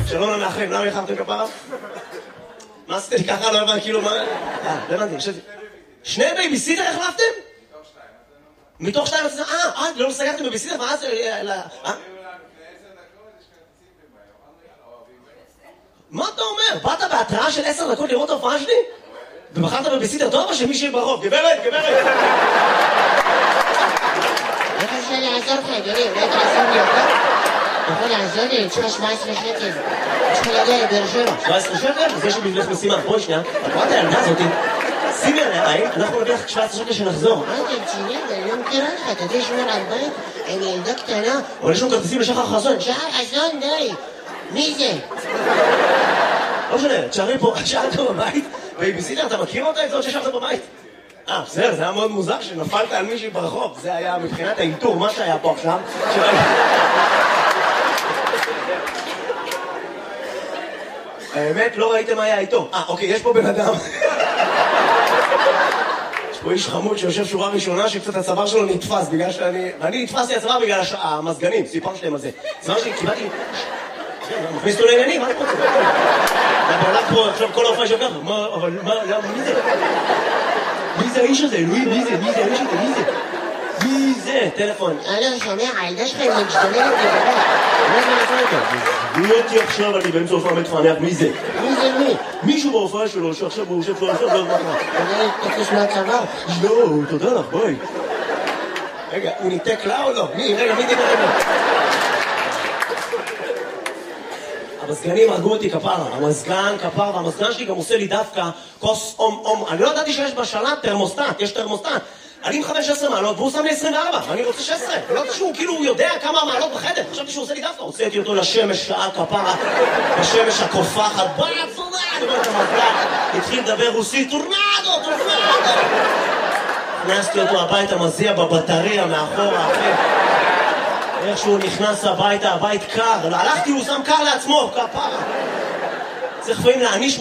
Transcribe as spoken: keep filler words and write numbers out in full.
שלום למאחרים, למה יחרתם כפרה? מה עשיתם לי ככה? לא הבנתי, כאילו מה... אה, לא הבנתי, חשבתי... שני בייביסיטר החלפתם? מתוך שתיים עשרה... אה, אה, לא סגרתם בייביסיטר, ואז... מה אתה אומר? באת בהתראה של עשר דקות לראות ההופעה שלי? ובחרת בבייביסיטר טוב או שמישהי ברוב? גברת, גברת! איך אפשר לעזור לך, אדוני? אולי תעזור לי אותה? אתה יכול לעזור לי? אני צריכה שבע עשרה שקל. אני צריכה להגיע לבאר שבע. שבע עשרה שקל? אז יש לי בשבילך משימה. בואי שנייה, את רואה את הילדה הזאתי? שימי עליי, אנחנו נביא לך שבע עשרה שקל שנחזור. מה אתה רציני? אני לא מכירה לך, אתה יודע לשמור על בית? אני ילדה קטנה. אבל יש לנו כרטיסים לשחר חסון. שחר חסון, די. מי זה? לא משנה, תשארי פה, תשארת בבית, בייביסיטר, אתה מכיר אותה? את זאת ששארת בבית? אה, בסדר, זה היה מאוד מוזר שנפלת על מישהי ברחוב. זה היה מבחינת האינטור, מה שהיה פה עכשיו. האמת, לא ראיתם מה היה איתו. אה, אוקיי, יש פה בן אדם. יש פה איש חמוד שיושב שורה ראשונה שקצת הצוואר שלו נתפס בגלל שאני... ואני נתפסתי הצוואר בגלל המזגנים, סיפרתם על זה. הצוואר שלי, קיבלתי... מכניס אותו לעניינים, מה אני רוצה? בעולם פה, עכשיו כל ההופעה שלך, מה, אבל מה, למה, מי זה? מי זה האיש הזה? אלוהים, מי זה? מי זה האיש הזה? מי זה? מי זה? טלפון. אלו, שומע, הילדה שלך היא משתוללת לבנות. מה זה לעשות איתה? מי אותי עכשיו, אני באמצע הופעה מתפענח, מי זה? מי זה מי? מישהו בהופעה שלו, שעכשיו הוא יושב פה, עכשיו לא מה. אתה יודע, תקוש מהצבא. לא, תודה לך, ביי. רגע, הוא ניתק לה או לא? מי? רגע, מי דיבר רגע? המזגנים הרגו אותי כפרה, המזגן כפרה, והמזגן שלי גם עושה לי דווקא כוס אום אום. אני לא ידעתי שיש בשלט תרמוסטט, יש תרמוסטט. אני עם חמש עשרה מעלות והוא שם לי עשרים וארבע, ואני רוצה שש עשרה. לא יודעת שהוא כאילו יודע כמה מעלות בחדר, חשבתי שהוא עושה לי דווקא. הוצאתי אותו לשמש שעה כפרה, בשמש הקופחת, בוא יצורנד, בוא את המזגן. התחיל לדבר רוסית, טורנדו, טורנדו. הכנסתי אותו הביתה, מזיע בבטריה מאחורה, אחרי. איך שהוא נכנס הביתה, הבית קר, הלכתי, הוא שם קר לעצמו, כפרה. צריך לפעמים להעניש